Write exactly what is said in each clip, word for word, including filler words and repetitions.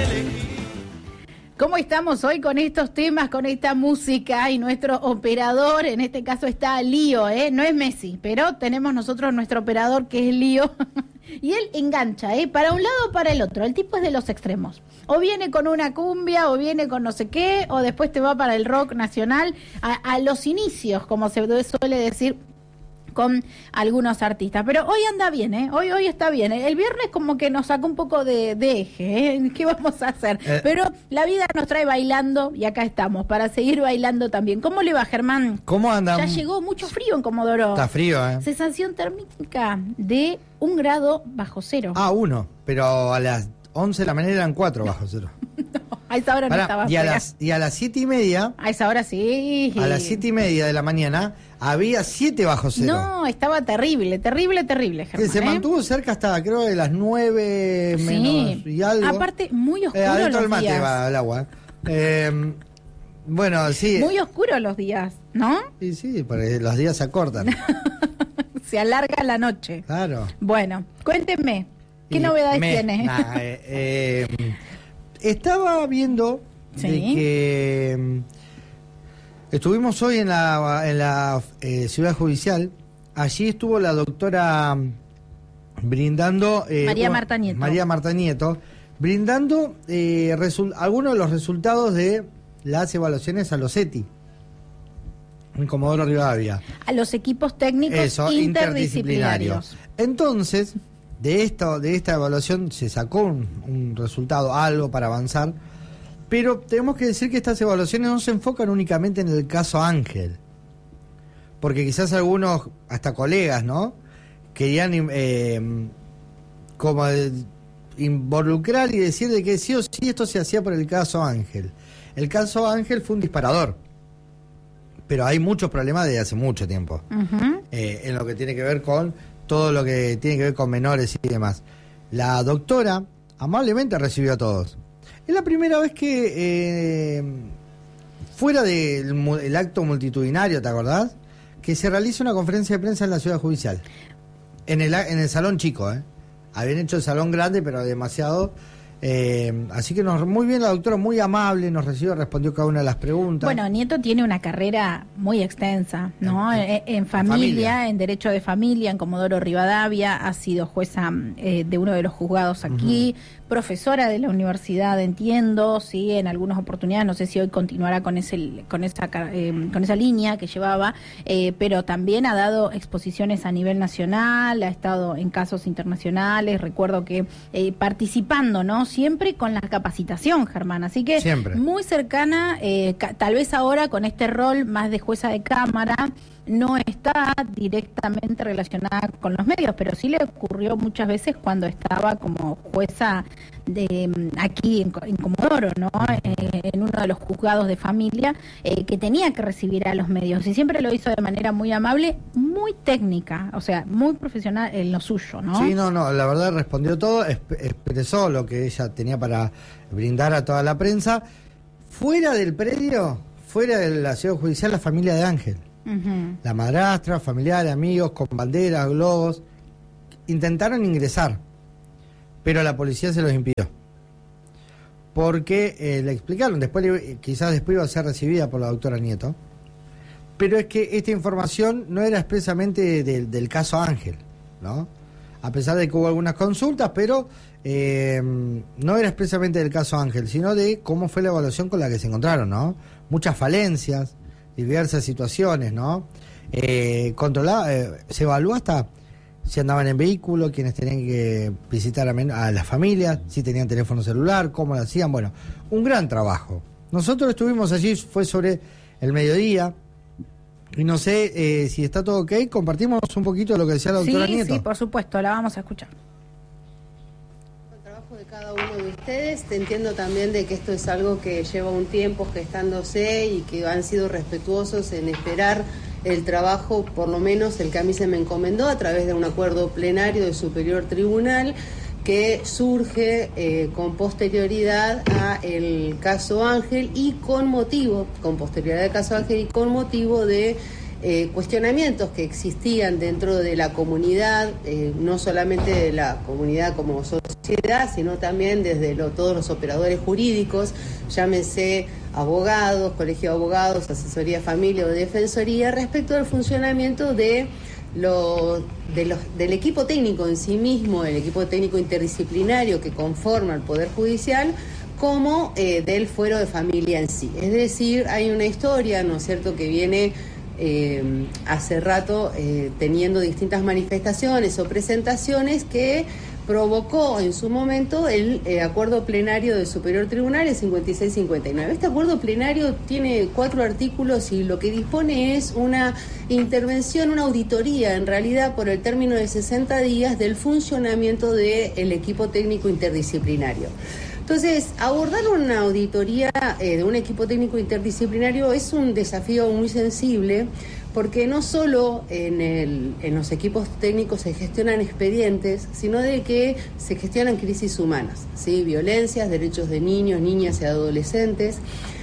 ¿Cómo estamos hoy con estos temas, con esta música? Y nuestro operador, en este caso está Lío, ¿eh? No es Messi, pero tenemos nosotros nuestro operador que es Lío. Y él engancha, ¿eh? Para un lado o para el otro. El tipo es de los extremos. O viene con una cumbia, o viene con no sé qué, o después te va para el rock nacional. A, a los inicios, como se suele decir con algunos artistas, pero hoy anda bien, ¿eh? Hoy hoy está bien. El viernes como que nos sacó un poco de, de eje, ¿eh? ¿Qué vamos a hacer? Eh. Pero la vida nos trae bailando y acá estamos, para seguir bailando también. ¿Cómo le va, Germán? ¿Cómo anda? Ya llegó mucho frío en Comodoro. Está frío, ¿eh? Sensación térmica de un grado bajo cero. Ah, uno, pero a las once de la mañana eran cuatro bajo cero. No, a esa hora no Pará, estaba y a, las, y a las siete y media... A esa hora sí. A las siete y media de la mañana había siete bajo cero. No, estaba terrible, terrible, terrible, Germán. Se ¿eh? mantuvo cerca hasta, creo, de las nueve sí. menos y algo. Aparte, muy oscuro eh, adentro los del mate días. va el agua. Eh, bueno, sí. Muy oscuro los días, ¿no? Sí, sí, porque los días se acortan. Se alarga la noche. Claro. Bueno, cuéntenme, ¿qué y novedades me, tiene? Nah, eh, eh, estaba viendo ¿Sí? de que estuvimos hoy en la, en la eh, ciudad judicial. Allí estuvo la doctora brindando... Eh, María bueno, Marta Nieto. María Marta Nieto, brindando eh, algunos de los resultados de las evaluaciones a los E T I, en Comodoro Rivadavia. A los equipos técnicos Eso, interdisciplinarios. interdisciplinarios. Entonces, de, esto, de esta evaluación se sacó un, un resultado, algo para avanzar, pero tenemos que decir que estas evaluaciones no se enfocan únicamente en el caso Ángel, porque quizás algunos, hasta colegas, ¿no?, querían eh, como eh, involucrar y decir de que sí o sí esto se hacía por el caso Ángel. El caso Ángel fue un disparador, pero hay muchos problemas desde hace mucho tiempo, uh-huh. eh, en lo que tiene que ver con todo lo que tiene que ver con menores y demás. La doctora amablemente recibió a todos. Es la primera vez que, eh, fuera del el acto multitudinario, ¿te acordás?, que se realiza una conferencia de prensa en la ciudad judicial. En el, en el salón chico, ¿eh? Habían hecho el salón grande, pero demasiado... Eh, así que nos, muy bien la doctora, muy amable, nos recibió, respondió cada una de las preguntas. Bueno, Nieto tiene una carrera muy extensa, ¿no? En, en, en, familia, en familia, en derecho de familia, en Comodoro Rivadavia, ha sido jueza eh, de uno de los juzgados aquí, uh-huh. profesora de la universidad, entiendo, sí, en algunas oportunidades, no sé si hoy continuará con ese, con esa, eh, con esa línea que llevaba, eh, pero también ha dado exposiciones a nivel nacional, ha estado en casos internacionales, recuerdo que eh, participando, ¿no?, siempre con la capacitación, Germán, así que siempre. Muy cercana, eh, ca- tal vez ahora con este rol más de jueza de cámara, no está directamente relacionada con los medios, pero sí le ocurrió muchas veces cuando estaba como jueza de aquí en, en Comodoro, ¿no? Eh, en uno de los juzgados de familia, eh, que tenía que recibir a los medios, y siempre lo hizo de manera muy amable, muy técnica, o sea, muy profesional en lo suyo, ¿no? Sí, no, no, la verdad respondió todo, exp- expresó lo que ella tenía para brindar a toda la prensa. Fuera del predio, fuera de la ciudad judicial, la familia de Ángel. Uh-huh. La madrastra, familiares, amigos, con banderas, globos, intentaron ingresar, pero la policía se los impidió. Porque eh, le explicaron, después le, quizás después iba a ser recibida por la doctora Nieto, pero es que esta información no era expresamente de, del caso Ángel, ¿no? A pesar de que hubo algunas consultas, pero eh, no era expresamente del caso Ángel, sino de cómo fue la evaluación con la que se encontraron, ¿no? Muchas falencias, diversas situaciones, ¿no? Eh, controlaba, eh, se evaluó hasta si andaban en vehículo, quienes tenían que visitar a, men- a las familias, si tenían teléfono celular, cómo lo hacían. Bueno, un gran trabajo. Nosotros estuvimos allí, fue sobre el mediodía, y no sé eh, si está todo ok, compartimos un poquito de lo que decía la doctora sí, Nieto. Sí, por supuesto, la vamos a escuchar. El trabajo de cada uno de ustedes, te entiendo también de que esto es algo que lleva un tiempo gestándose y que han sido respetuosos en esperar el trabajo, por lo menos el que a mí se me encomendó a través de un acuerdo plenario del Superior Tribunal que surge eh, con posterioridad a el caso Ángel y con motivo, con posterioridad del caso Ángel y con motivo de eh, cuestionamientos que existían dentro de la comunidad, eh, no solamente de la comunidad como sociedad, sino también desde lo, todos los operadores jurídicos, llámese abogados, colegio de abogados, asesoría familia o defensoría, respecto al funcionamiento de Lo, de los, del equipo técnico en sí mismo, el equipo técnico interdisciplinario que conforma el Poder Judicial, como eh, del fuero de familia en sí. Es decir, hay una historia, ¿no es cierto?, que viene eh, hace rato eh, teniendo distintas manifestaciones o presentaciones que provocó en su momento el eh, acuerdo plenario del Superior Tribunal, el cincuenta y seis cincuenta y nueve. Este acuerdo plenario tiene cuatro artículos y lo que dispone es una intervención, una auditoría, en realidad por el término de sesenta días, del funcionamiento del equipo técnico interdisciplinario. Entonces, abordar una auditoría eh, de un equipo técnico interdisciplinario es un desafío muy sensible, porque no solo en, el, en los equipos técnicos se gestionan expedientes, sino de que se gestionan crisis humanas, ¿sí? Violencias, derechos de niños, niñas y adolescentes,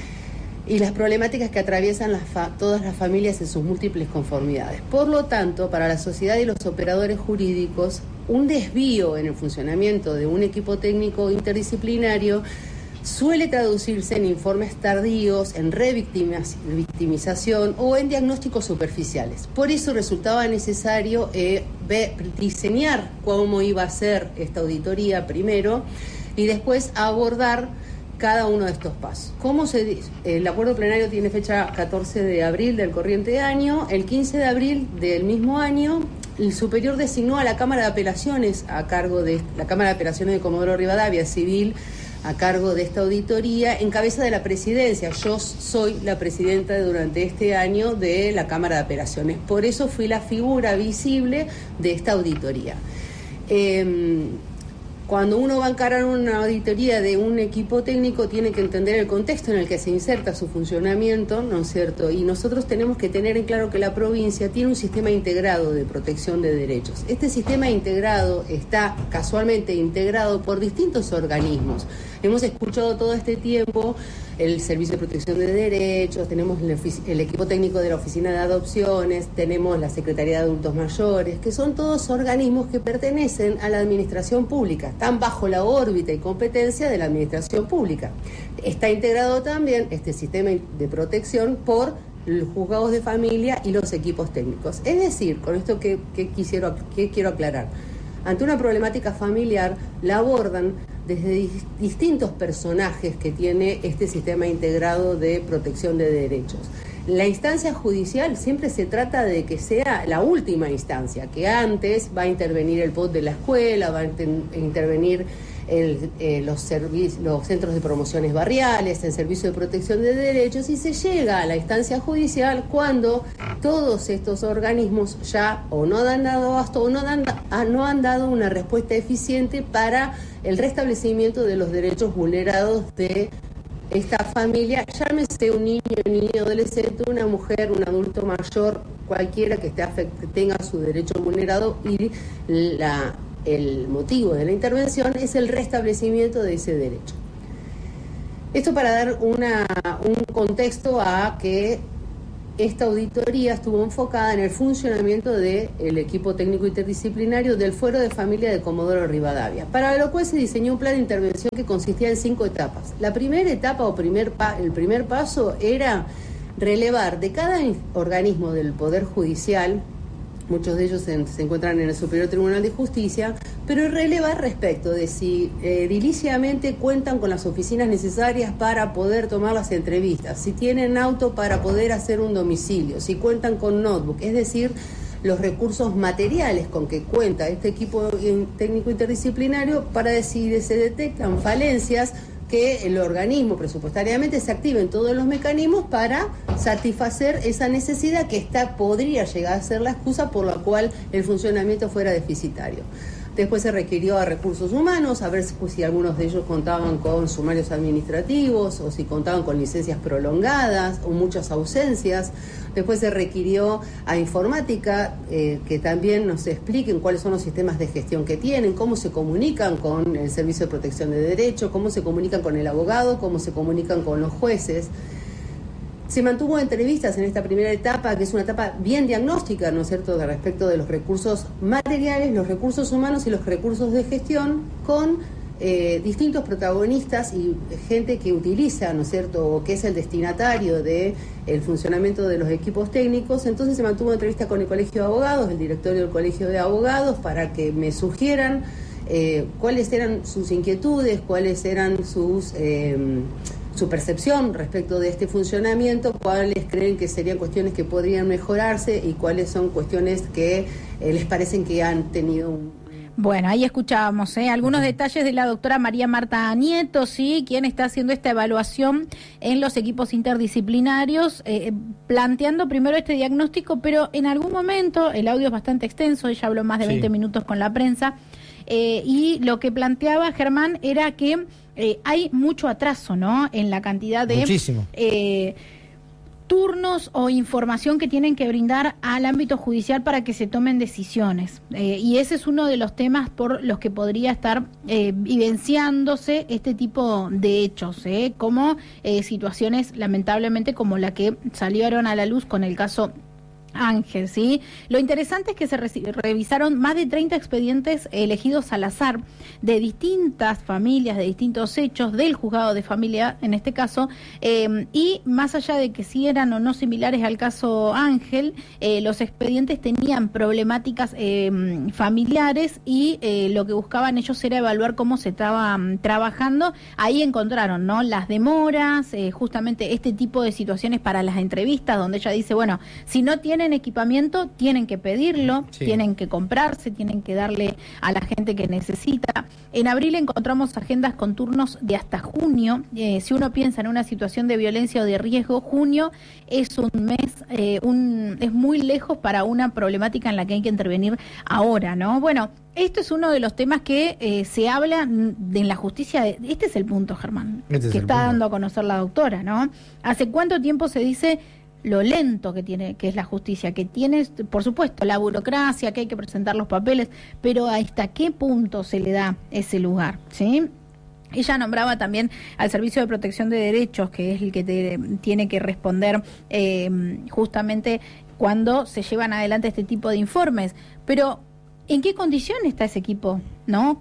y las problemáticas que atraviesan las fa- todas las familias en sus múltiples conformidades. Por lo tanto, para la sociedad y los operadores jurídicos, un desvío en el funcionamiento de un equipo técnico interdisciplinario suele traducirse en informes tardíos, en revictimización o en diagnósticos superficiales. Por eso resultaba necesario eh, ver, diseñar cómo iba a ser esta auditoría primero y después abordar cada uno de estos pasos. ¿Cómo se dice? El acuerdo plenario tiene fecha catorce de abril del corriente año. El quince de abril del mismo año, el superior designó a la Cámara de Apelaciones a cargo de la Cámara de Apelaciones de Comodoro Rivadavia Civil a cargo de esta auditoría, en cabeza de la presidencia. Yo soy la presidenta durante este año de la Cámara de Apelaciones. Por eso fui la figura visible de esta auditoría. Eh, Cuando uno va a encarar una auditoría de un equipo técnico, tiene que entender el contexto en el que se inserta su funcionamiento, ¿no es cierto? Y nosotros tenemos que tener en claro que la provincia tiene un sistema integrado de protección de derechos. Este sistema integrado está casualmente integrado por distintos organismos. Hemos escuchado todo este tiempo el Servicio de Protección de Derechos, tenemos el, el equipo técnico de la Oficina de Adopciones, tenemos la Secretaría de Adultos Mayores, que son todos organismos que pertenecen a la administración pública, están bajo la órbita y competencia de la administración pública. Está integrado también este sistema de protección por los juzgados de familia y los equipos técnicos. Es decir, con esto que, que, quisiera, que quiero aclarar, ante una problemática familiar la abordan desde distintos personajes que tiene este sistema integrado de protección de derechos. La instancia judicial siempre se trata de que sea la última instancia, que antes va a intervenir el P O D de la escuela, va a intervenir el, eh, los, servicios, los centros de promociones barriales, el servicio de protección de derechos, y se llega a la instancia judicial cuando todos estos organismos ya o no han dado abasto o no han, no han dado una respuesta eficiente para el restablecimiento de los derechos vulnerados de esta familia, llámese un niño, un niño adolescente, una mujer, un adulto mayor, cualquiera que esté afect- tenga su derecho vulnerado, y la, el motivo de la intervención es el restablecimiento de ese derecho. Esto para dar una, un contexto a que esta auditoría estuvo enfocada en el funcionamiento del equipo técnico interdisciplinario del Fuero de Familia de Comodoro Rivadavia, para lo cual se diseñó un plan de intervención que consistía en cinco etapas. La primera etapa o primer pa- el primer paso era relevar de cada organismo del Poder Judicial, muchos de ellos se, se encuentran en el Superior Tribunal de Justicia, pero relevar respecto de si eh, ediliciamente cuentan con las oficinas necesarias para poder tomar las entrevistas, si tienen auto para poder hacer un domicilio, si cuentan con notebook, es decir, los recursos materiales con que cuenta este equipo técnico interdisciplinario para decir si se detectan falencias, que el organismo presupuestariamente se activen todos los mecanismos para satisfacer esa necesidad que esta podría llegar a ser la excusa por la cual el funcionamiento fuera deficitario. Después se requirió a recursos humanos, a ver si, pues, si algunos de ellos contaban con sumarios administrativos o si contaban con licencias prolongadas o muchas ausencias. Después se requirió a informática, eh, que también nos expliquen cuáles son los sistemas de gestión que tienen, cómo se comunican con el Servicio de Protección de Derechos, cómo se comunican con el abogado, cómo se comunican con los jueces. Se mantuvo entrevistas en esta primera etapa, que es una etapa bien diagnóstica, ¿no es cierto?, de respecto de los recursos materiales, los recursos humanos y los recursos de gestión, con eh, distintos protagonistas y gente que utiliza, ¿no es cierto?, o que es el destinatario de el funcionamiento de los equipos técnicos. Entonces se mantuvo entrevista con el Colegio de Abogados, el directorio del Colegio de Abogados, para que me sugieran eh, cuáles eran sus inquietudes, cuáles eran sus... Eh, su percepción respecto de este funcionamiento, cuáles creen que serían cuestiones que podrían mejorarse y cuáles son cuestiones que eh, les parecen que han tenido un... Bueno, ahí escuchábamos ¿eh? algunos detalles de la doctora María Marta Nieto, sí, quien está haciendo esta evaluación en los equipos interdisciplinarios, eh, planteando primero este diagnóstico, pero en algún momento, el audio es bastante extenso, ella habló más de veinte sí. minutos con la prensa, eh, y lo que planteaba Germán era que eh, hay mucho atraso, ¿no?, en la cantidad de... Muchísimo. Eh, turnos o información que tienen que brindar al ámbito judicial para que se tomen decisiones. Eh, y ese es uno de los temas por los que podría estar eh, vivenciándose este tipo de hechos, ¿eh? como eh, situaciones lamentablemente como la que salieron a la luz con el caso Ángel, ¿sí? Lo interesante es que se re revisaron más de treinta expedientes elegidos al azar de distintas familias, de distintos hechos, del juzgado de familia en este caso, eh, y más allá de que si eran o no similares al caso Ángel, eh, los expedientes tenían problemáticas eh, familiares y eh, lo que buscaban ellos era evaluar cómo se estaba um, trabajando. Ahí encontraron, ¿no?, las demoras, eh, justamente este tipo de situaciones para las entrevistas, donde ella dice, bueno, si no tiene en equipamiento, tienen que pedirlo, sí. tienen que comprarse, tienen que darle a la gente que necesita. En abril encontramos agendas con turnos de hasta junio. Eh, si uno piensa en una situación de violencia o de riesgo, junio es un mes, eh, un, es muy lejos para una problemática en la que hay que intervenir ahora, ¿no? Bueno, esto es uno de los temas que eh, se habla de, en la justicia. De, este es el punto, Germán, este que está punto. dando a conocer la doctora, ¿no? ¿Hace cuánto tiempo se dice lo lento que tiene, que es la justicia, que tiene, por supuesto, la burocracia, que hay que presentar los papeles, pero hasta qué punto se le da ese lugar, ¿sí? Ella nombraba también al Servicio de Protección de Derechos, que es el que te, tiene que responder eh, justamente cuando se llevan adelante este tipo de informes. Pero, ¿en qué condición está ese equipo? ¿No?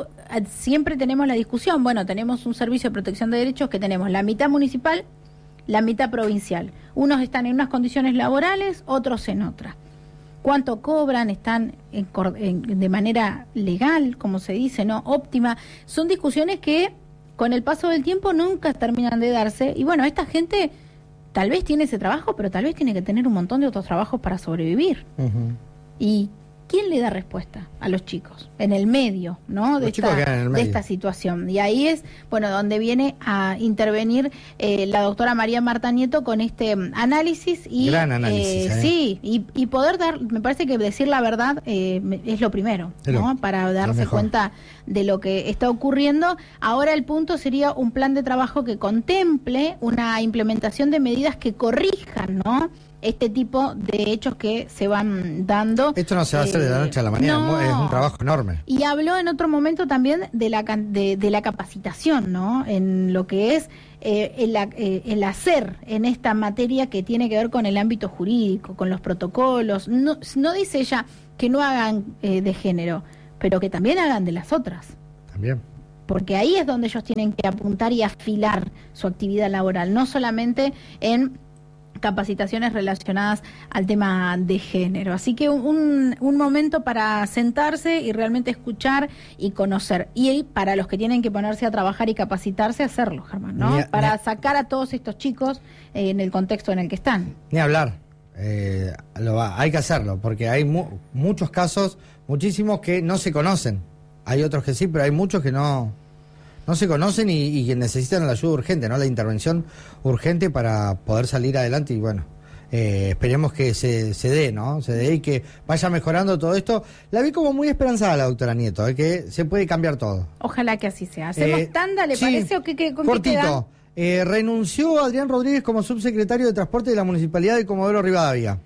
Siempre tenemos la discusión, bueno, tenemos un Servicio de Protección de Derechos que tenemos la mitad municipal, la mitad provincial. Unos están en unas condiciones laborales, otros en otras. ¿Cuánto cobran? ¿Están en, en, de manera legal, como se dice, no óptima? Son discusiones que con el paso del tiempo nunca terminan de darse. Y bueno, esta gente tal vez tiene ese trabajo, pero tal vez tiene que tener un montón de otros trabajos para sobrevivir. Uh-huh. Y ¿quién le da respuesta a los chicos en el medio, ¿no?, de esta, medio. de esta situación? Y ahí es, bueno, donde viene a intervenir eh, la doctora María Marta Nieto con este análisis y gran análisis, eh, ¿eh? sí, y, y poder dar, me parece que decir la verdad eh, es lo primero, ¿no? Lo, para darse cuenta de lo que está ocurriendo. Ahora el punto sería un plan de trabajo que contemple una implementación de medidas que corrijan, ¿no?, este tipo de hechos que se van dando. Esto no se va a hacer de la noche a la mañana, no. Es un trabajo enorme. Y habló en otro momento también de la de, de la capacitación, ¿no?, en lo que es eh, el, eh, el hacer en esta materia que tiene que ver con el ámbito jurídico, con los protocolos. No, no dice ella que no hagan eh, de género, pero que también hagan de las otras. También. Porque ahí es donde ellos tienen que apuntar y afilar su actividad laboral, no solamente en capacitaciones relacionadas al tema de género. Así que un, un momento para sentarse y realmente escuchar y conocer. Y para los que tienen que ponerse a trabajar y capacitarse, hacerlo, Germán, ¿no? Ni, para ni, sacar a todos estos chicos eh, en el contexto en el que están. Ni hablar. Eh, lo va, hay que hacerlo, porque hay mu muchos casos, muchísimos que no se conocen. Hay otros que sí, pero hay muchos que no... no se conocen y, y que necesitan la ayuda urgente, ¿no? La intervención urgente para poder salir adelante y bueno, eh, esperemos que se, se dé, ¿no? Se dé y que vaya mejorando todo esto. La vi como muy esperanzada la doctora Nieto, ¿eh? Que se puede cambiar todo. Ojalá que así sea. ¿Hacemos eh, tanda, le sí, parece? ¿O qué, qué, con cortito. Qué queda? Eh, renunció Adrián Rodríguez como subsecretario de Transporte de la Municipalidad de Comodoro Rivadavia.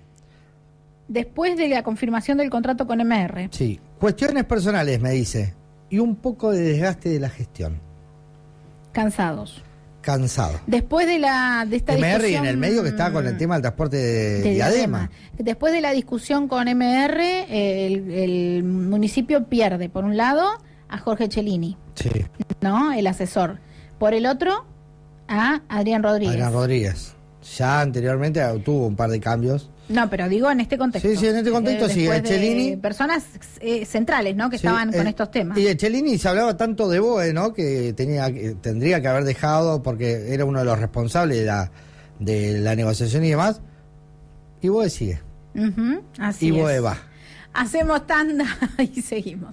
Después de la confirmación del contrato con M R. Sí. Cuestiones personales, me dice. Y un poco de desgaste de la gestión. Cansados. cansado. Después de la de esta M R discusión, y en el medio que está con el tema del transporte de, de Diadema. Diadema. Después de la discusión con M R, eh, el, el municipio pierde, por un lado, a Jorge Cellini, Sí. ¿no? El asesor. Por el otro, a Adrián Rodríguez. Adrián Rodríguez. Ya anteriormente tuvo un par de cambios. No, pero digo en este contexto. Sí, sí, en este contexto Eh, sí. después El Cellini. de personas eh, centrales, ¿no? Que Sí, estaban con eh, estos temas. Y de Cellini se hablaba tanto de Boe, ¿no? Que tenía, que- tendría que haber dejado porque era uno de los responsables de la, de la negociación y demás. Y Boe sigue. Ujú, así Y es. Boe va. Hacemos tanda y seguimos.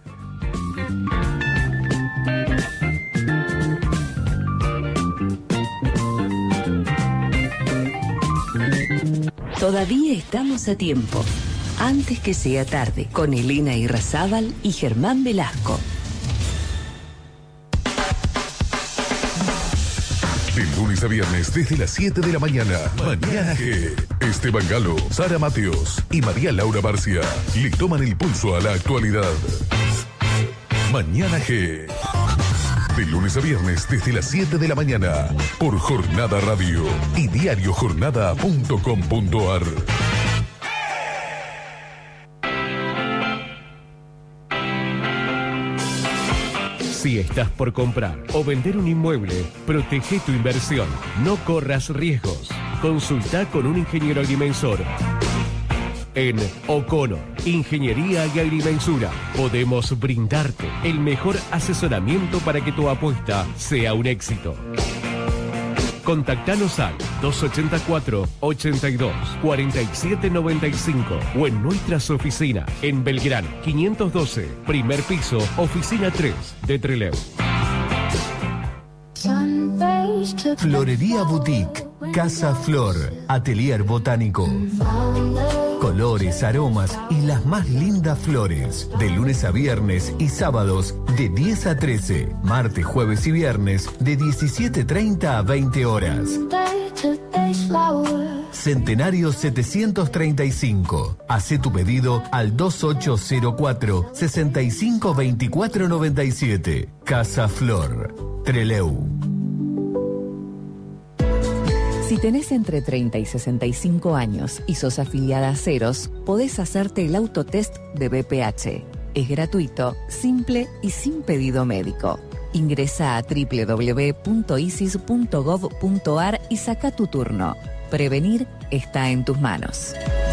Todavía estamos a tiempo. Antes que sea tarde, con Elena Irrazábal y Germán Velasco. De lunes a viernes desde las siete de la mañana. Mañana G. Esteban Galo, Sara Mateos y María Laura Barcia le toman el pulso a la actualidad. Mañana G. De lunes a viernes desde las siete de la mañana. Por Jornada Radio y diario jornada punto com punto ar. Si estás por comprar o vender un inmueble, protege tu inversión. No corras riesgos. Consulta con un ingeniero agrimensor. En O'Connor, Ingeniería y Agrimensura, podemos brindarte el mejor asesoramiento para que tu apuesta sea un éxito. Contactanos al dos ochenta y cuatro, ochenta y dos, cuarenta y siete noventa y cinco o en nuestras oficinas en Belgrano quinientos doce, primer piso, oficina tres de Trelew. Florería Boutique, Casa Flor, Atelier Botánico. Colores, aromas y las más lindas flores. De lunes a viernes y sábados de diez a trece. Martes, jueves y viernes de diecisiete treinta a veinte horas. Centenario setecientos treinta y cinco. Hacé tu pedido al dos ocho cero cuatro, seis cinco dos cuatro nueve siete. Casa Flor, Trelew. Si tenés entre treinta y sesenta y cinco años y sos afiliada a Ceros, podés hacerte el autotest de B P H. Es gratuito, simple y sin pedido médico. Ingresa a doble u doble u doble u punto isis punto gov punto ar y saca tu turno. Prevenir está en tus manos.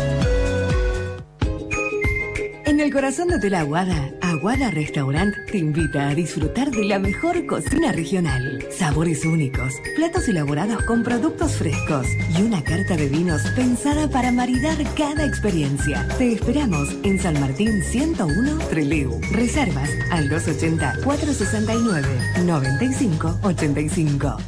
En el corazón de la Aguada, Aguada Restaurant te invita a disfrutar de la mejor cocina regional. Sabores únicos, platos elaborados con productos frescos y una carta de vinos pensada para maridar cada experiencia. Te esperamos en San Martín ciento uno, Trelew. Reservas al dos ochenta, cuatrocientos sesenta y nueve, noventa y cinco ochenta y cinco.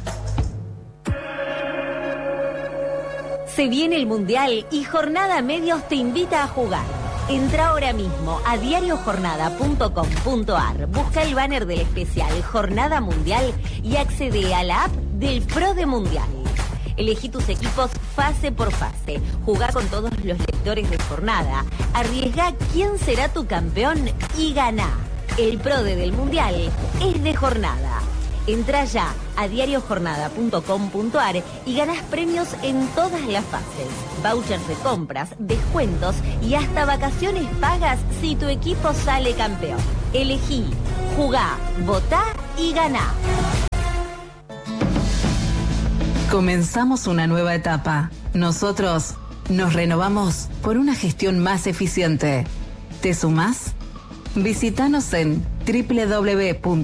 Se viene el Mundial y Jornada Medios te invita a jugar. Entra ahora mismo a diario jornada punto com punto ar, busca el banner del especial Jornada Mundial y accede a la app del Pro de Mundial. Elegí tus equipos fase por fase, jugá con todos los lectores de jornada, arriesgá quién será tu campeón y ganá. El Pro de del Mundial es de Jornada. Entra ya a diario jornada punto com punto ar y ganás premios en todas las fases. Vouchers de compras, descuentos y hasta vacaciones pagas si tu equipo sale campeón. Elegí, jugá, votá y ganá. Comenzamos una nueva etapa. Nosotros nos renovamos por una gestión más eficiente. ¿Te sumás? Visítanos en doble u doble u doble u punto